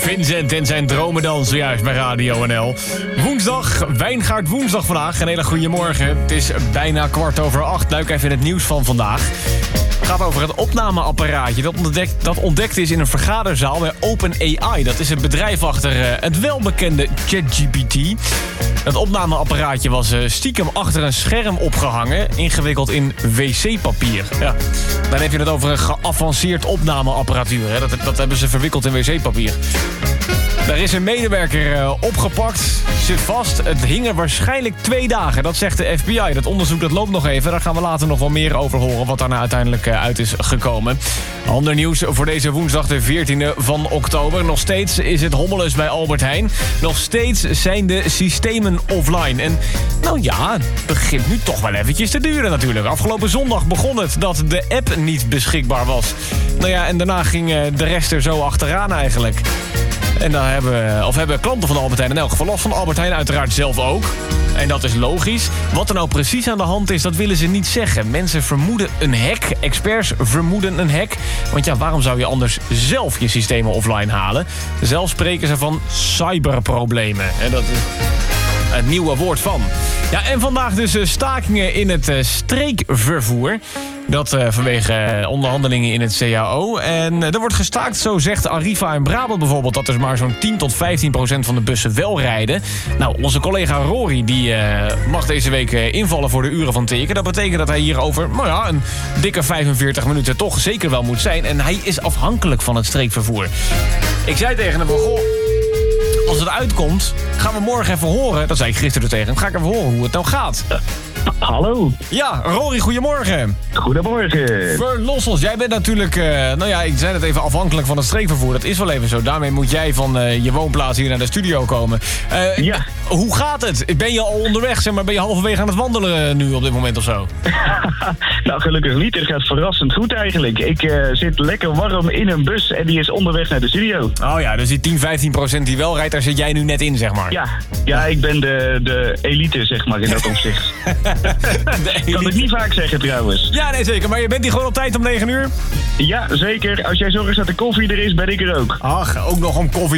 Vincent en zijn dromedans zojuist bij Radio NL. Woensdag, Wijngaard Woensdag vandaag. Een hele goede morgen. Het is bijna 7:15. Duik even in het nieuws van vandaag. Het gaat over het opnameapparaatje dat ontdekt is in een vergaderzaal bij OpenAI. Dat is het bedrijf achter het welbekende ChatGPT. Het opnameapparaatje was stiekem achter een scherm opgehangen, ingewikkeld in wc-papier. Ja. Dan heb je het over een geavanceerd opnameapparatuur. Hè. Dat hebben ze verwikkeld in wc-papier. Daar is een medewerker opgepakt, zit vast. Het hing er waarschijnlijk 2 dagen, dat zegt de FBI. Dat onderzoek dat loopt nog even, daar gaan we later nog wel meer over horen wat daar nou uiteindelijk uit is gekomen. Ander nieuws voor deze woensdag de 14e van oktober. Nog steeds is het hommeles bij Albert Heijn. Nog steeds zijn de systemen offline. En nou ja, het begint nu toch wel eventjes te duren natuurlijk. Afgelopen zondag begon het dat de app niet beschikbaar was. Nou ja, en daarna ging de rest er zo achteraan eigenlijk. En dan hebben klanten van Albert Heijn in elk geval last van. Albert Heijn uiteraard zelf ook. En dat is logisch. Wat er nou precies aan de hand is, dat willen ze niet zeggen. Mensen vermoeden een hack. Experts vermoeden een hack. Want ja, waarom zou je anders zelf je systemen offline halen? Zelf spreken ze van cyberproblemen. En dat is het nieuwe woord van. Ja, en vandaag dus stakingen in het streekvervoer. Dat vanwege onderhandelingen in het CAO. En er wordt gestaakt, zo zegt Arriva in Brabant bijvoorbeeld, dat er maar zo'n 10 tot 15% van de bussen wel rijden. Nou, onze collega Rory die mag deze week invallen voor de uren van teken. Dat betekent dat hij hier over een dikke 45 minuten toch zeker wel moet zijn. En hij is afhankelijk van het streekvervoer. Ik zei tegen hem van, goh, als het uitkomt, gaan we morgen even horen. Dat zei ik gisteren tegen hem. Ga ik even horen hoe het nou gaat. Hallo. Ja, Rory, goedemorgen. Goedemorgen. Verlos ons. Jij bent natuurlijk, ik zei het even, afhankelijk van het streekvervoer. Dat is wel even zo. Daarmee moet jij van je woonplaats hier naar de studio komen. Ja. Hoe gaat het? Ben je al onderweg? Zeg maar, ben je halverwege aan het wandelen nu op dit moment of zo? Nou, gelukkig niet. Het gaat verrassend goed eigenlijk. Ik zit lekker warm in een bus en die is onderweg naar de studio. Oh ja, dus die 10-15% die wel rijdt, daar zit jij nu net in, zeg maar. Ja, ik ben de elite, zeg maar, in dat opzicht. Kan ik niet vaak zeggen trouwens. Ja, nee, zeker. Maar je bent hier gewoon op tijd om 9 uur? Ja, zeker. Als jij zorgt dat de koffie er is, ben ik er ook. Ach, ook nog om koffie.